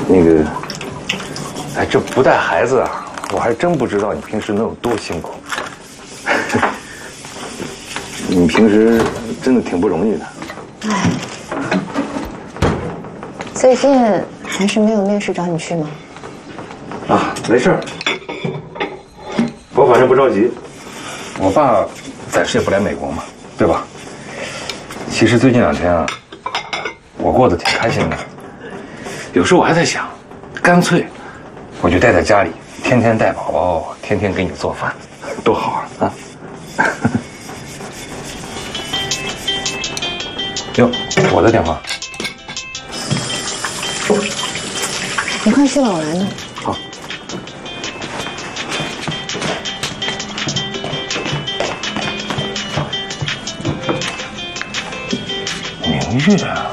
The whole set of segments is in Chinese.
那个，哎，这不带孩子啊，我还真不知道你平时能有多辛苦。你平时真的挺不容易的。 哎，最近还是没有面试找你去吗？ 啊，没事儿，我反正不着急。我爸暂时也不来美国嘛，对吧？其实最近2天啊，我过得挺开心的。有时候我还在想，干脆我就待在家里，天天带宝宝，天天给你做饭，多好啊！啊！哟，我的电话。 你快去吧，我来呢。 好。明月啊！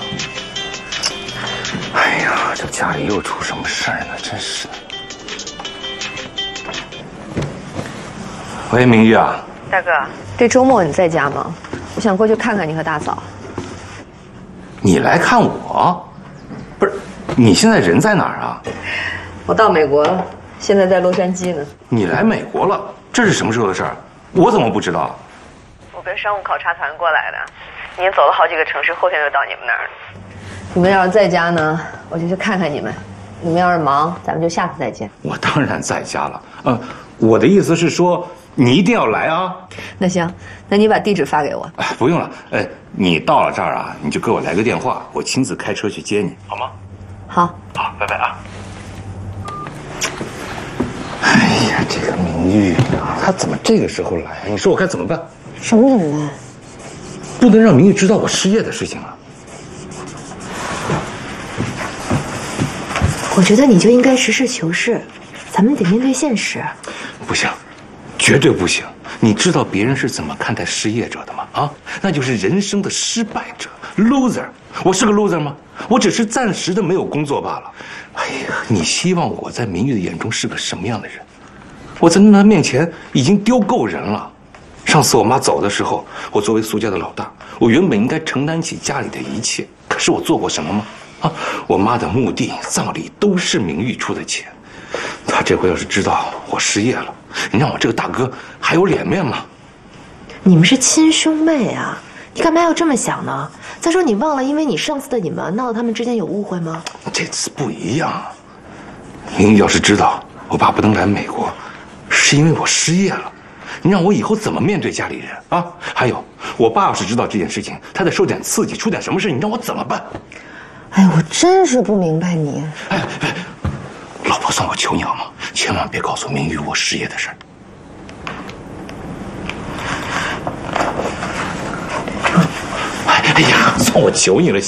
哎呀，这家里又出什么事儿呢？真是的。喂，明玉啊。 大哥，这周末你在家吗？我想过去看看你和大嫂。 你来看我？不是，你现在人在哪儿啊？ 我到美国了，现在在洛杉矶呢。 你来美国了？这是什么时候的事儿？我怎么不知道？ 我跟商务考察团过来的，已经走了好几个城市，后天就到你们那儿了。你们要是在家呢，我就去看看你们；你们要是忙，咱们就下次再见。 我当然在家了。我的意思是说，你一定要来啊。 那行，那你把地址发给我。 哎，不用了。你到了这儿啊，你就给我来个电话，我亲自开车去接你，好吗？ 好， 好，拜拜啊。哎呀，这个明玉啊，他怎么这个时候来？你说我该怎么办？ 什么怎么办？ 不能让明玉知道我失业的事情啊。 我觉得你就应该实事求是，咱们得面对现实。 不行，绝对不行！你知道别人是怎么看待失业者的吗？啊，那就是人生的失败者 ，loser。我是个 loser 吗？我只是暂时的没有工作罢了。哎呀，你希望我在明玉的眼中是个什么样的人？我在他面前已经丢够人了。上次我妈走的时候，我作为苏家的老大，我原本应该承担起家里的一切，可是我做过什么吗？啊，我妈的墓地、葬礼都是明玉出的钱。他这回要是知道我失业了，你让我这个大哥还有脸面吗？ 你们是亲兄妹啊，你干嘛要这么想呢？再说你忘了，因为你上次的隐瞒闹得他们之间有误会吗？ 这次不一样。明玉要是知道我爸不能来美国，是因为我失业了，你让我以后怎么面对家里人啊？还有，我爸要是知道这件事情，他再受点刺激，出点什么事，你让我怎么办？ 哎，我真是不明白你。 哎，老婆算我求你好吗？千万别告诉明玉我失业的事儿。哎呀，算我求你了。